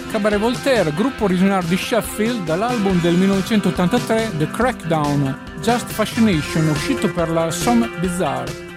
Cabaret Voltaire, gruppo originario di Sheffield, dall'album del 1983 The Crackdown, Just Fascination, uscito per la Somme Bizarre.